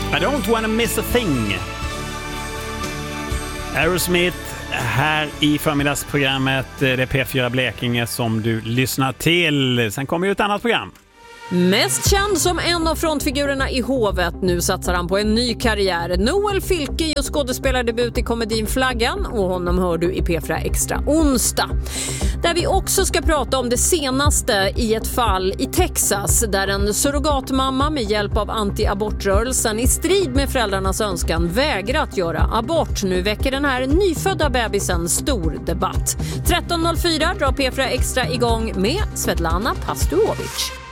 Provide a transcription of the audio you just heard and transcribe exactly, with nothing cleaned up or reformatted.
I don't wanna miss a thing. Aerosmith här i förmiddagsprogrammet. Det är P fyra Blekinge som du lyssnar till. Sen kommer ju ett annat program. Mest känd som en av frontfigurerna i Hovet. Nu satsar han på en ny karriär. Noel Fylke gör skådespelardebut i komedin Flaggan och honom hör du i P fyra Extra onsdag. Där vi också ska prata om det senaste i ett fall i Texas där en surrogatmamma med hjälp av anti-abortrörelsen i strid med föräldrarnas önskan vägrat göra abort. Nu väcker den här nyfödda bebisen stor debatt. tretton noll fyra drar P fyra Extra igång med Svetlana Pasturovic.